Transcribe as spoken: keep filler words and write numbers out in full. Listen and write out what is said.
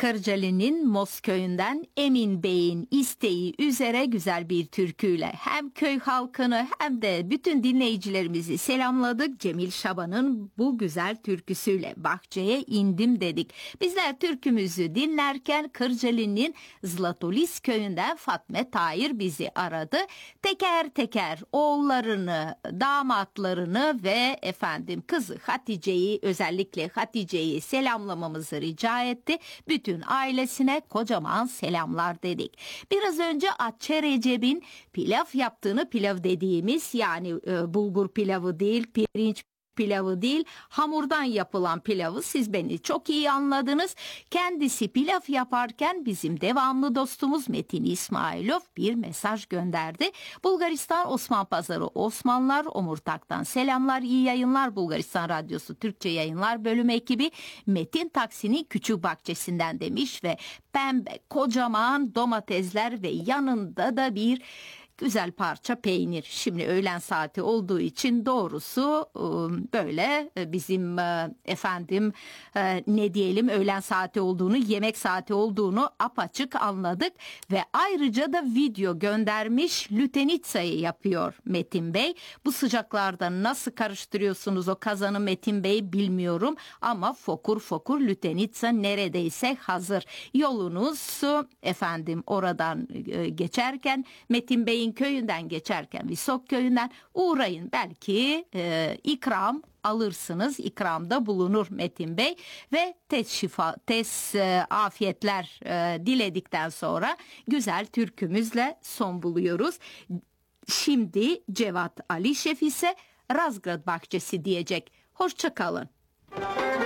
Kırcaali'nin Mos köyünden Emin Bey'in isteği üzere güzel bir türküyle hem köy halkını hem de bütün dinleyicilerimizi selamladık. Cemil Şaban'ın bu güzel türküsüyle bahçeye indim dedik. Bizler türkümüzü dinlerken Kırcaali'nin Zlatolis köyünden Fatma Tahir bizi aradı. Teker teker oğullarını, damatlarını ve efendim kızı Hatice'yi, özellikle Hatice'yi selamlamamızı rica etti. Bütün ailesine kocaman selamlar dedik. Biraz önce Atçe Recep'in pilav yaptığını, pilav dediğimiz yani e, bulgur pilavı değil, pirinç pilavı değil, hamurdan yapılan pilavı siz beni çok iyi anladınız. Kendisi pilav yaparken bizim devamlı dostumuz Metin İsmailov bir mesaj gönderdi. Bulgaristan Osmanpazarı Osmanlılar Omurtak'tan selamlar, iyi yayınlar. Bulgaristan Radyosu Türkçe Yayınlar bölümü ekibi Metin Taksi'nin küçük bahçesinden demiş ve pembe kocaman domatesler ve yanında da bir güzel parça peynir. Şimdi öğlen saati olduğu için doğrusu böyle bizim efendim ne diyelim öğlen saati olduğunu, yemek saati olduğunu apaçık anladık ve ayrıca da video göndermiş, lütenitsa'yı yapıyor Metin Bey. Bu sıcaklarda nasıl karıştırıyorsunuz o kazanı Metin Bey bilmiyorum ama fokur fokur lütenitsa neredeyse hazır. Yolunuz efendim oradan geçerken Metin Bey'in köyünden geçerken Visok köyünden uğrayın, belki e, ikram alırsınız, ikramda bulunur Metin Bey ve tez şifa, tez e, afiyetler e, diledikten sonra güzel türkümüzle son buluyoruz. Şimdi Cevat Ali Şef ise Razgrad Bahçesi diyecek. Hoşça kalın.